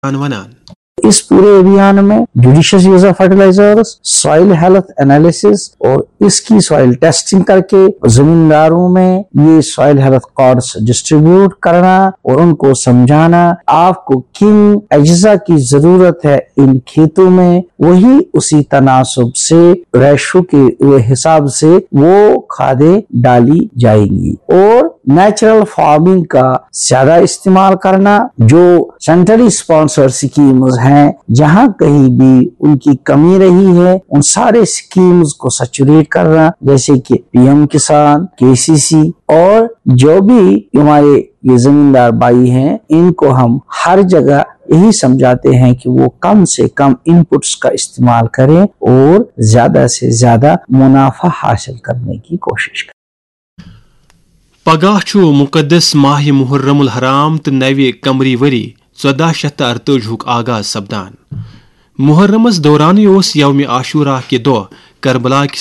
ونان اس پورے ابھیان میں جوڈیشس use of fertilizers, soil health analysis اور اس کی سوائل ٹیسٹنگ کر کے زمینداروں میں یہ سوائل ہیلتھ کارڈز ڈسٹریبیوٹ کرنا اور ان کو سمجھانا آپ کو کن اجزاء کی ضرورت ہے ان کھیتوں میں، وہی اسی تناسب سے ریشو کے حساب سے وہ کھادیں ڈالی جائیں گی، اور نیچرل فارمنگ کا زیادہ استعمال کرنا، جو سینٹرلی اسپانسر سکیمز ہیں جہاں کہیں بھی ان کی کمی رہی ہے ان سارے سکیمز کو سیچوریٹ کرنا، جیسے کہ پی ایم کسان، KCC، اور جو بھی ہمارے یہ زمیندار بھائی ہیں ان کو ہم ہر جگہ یہی سمجھاتے ہیں کہ وہ کم سے کم ان پٹس کا استعمال کریں اور زیادہ سے زیادہ منافع حاصل کرنے کی کوشش کریں۔ پگاہ چھُ مقدس ماہ محرم الحرام تو نوِ قمری وری 1448 آغاز سپدان۔ محرمس دوران یوم عاشورہ کہ دہ کربلا